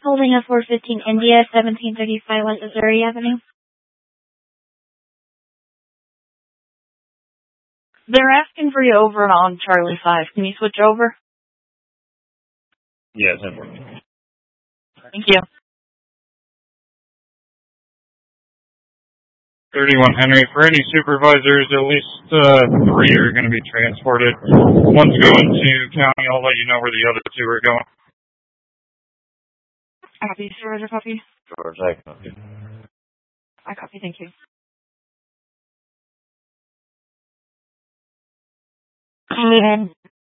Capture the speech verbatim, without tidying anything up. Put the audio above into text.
Holding a four fifteen India, seventeen thirty-five West Missouri Avenue. They're asking for you over on Charlie five. Can you switch over? Yes, no problem. Thank you. thirty-one Henry. For any supervisors, at least uh, three are going to be transported. One's going to county. I'll let you know where the other two are going. I copy. Supervisor copy. George, I copy. I copy. Thank you. Um,